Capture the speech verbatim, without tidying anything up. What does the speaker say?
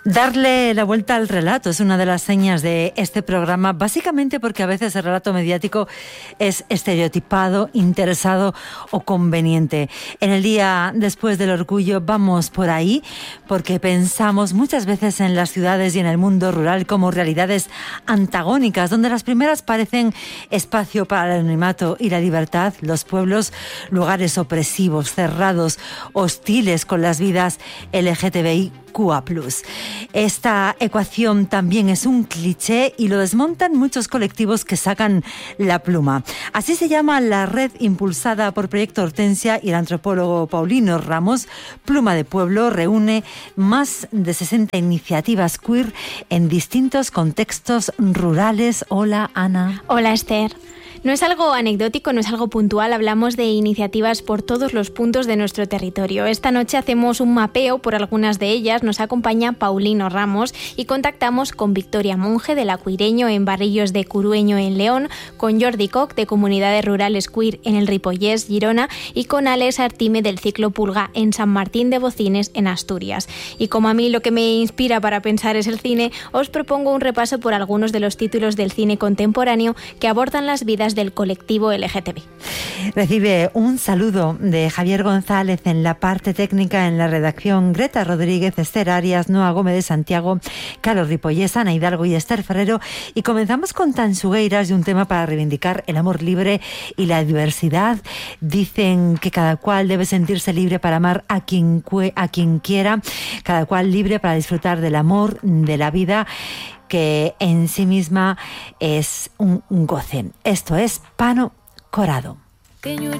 Darle la vuelta al relato es una de las señas de este programa, básicamente porque a veces el relato mediático es estereotipado, interesado o conveniente. En el día después del orgullo vamos por ahí porque pensamos muchas veces en las ciudades y en el mundo rural como realidades antagónicas, donde las primeras parecen espacio para el anonimato y la libertad, los pueblos lugares opresivos, cerrados, hostiles con las vidas L G T B I Q A plus. Esta ecuación también es un cliché y lo desmontan muchos colectivos que sacan la pluma. Así se llama la red impulsada por Proyecto Hortensia y el antropólogo Paulino Ramos. Pluma de Pueblo reúne más de sesenta iniciativas queer en distintos contextos rurales. Hola, Ana. Hola, Esther. No es algo anecdótico, no es algo puntual, hablamos de iniciativas por todos los puntos de nuestro territorio. Esta noche hacemos un mapeo por algunas de ellas, nos acompaña Paulino Ramos y contactamos con Victoria Monge de La Cuireño en Barrillos de Curueño en León, con Jordi Koch de Comunidades Rurales Queer en el Ripollès, Girona y con Alex Artime del Ciclo Pulga en San Martín de Bocines en Asturias. Y como a mí lo que me inspira para pensar es el cine, os propongo un repaso por algunos de los títulos del cine contemporáneo que abordan las vidas del colectivo L G T B I. Recibe un saludo de Javier González en la parte técnica, en la redacción Greta Rodríguez, Esther Arias, Noa Gómez de Santiago, Carlos Ripollés, Ana Hidalgo y Esther Ferrero. Y comenzamos con Tansugueiras y un tema para reivindicar el amor libre y la diversidad. Dicen que cada cual debe sentirse libre para amar a quien, a quien quiera, cada cual libre para disfrutar del amor, de la vida, que en sí misma es un, un goce. Esto es Pano Corado.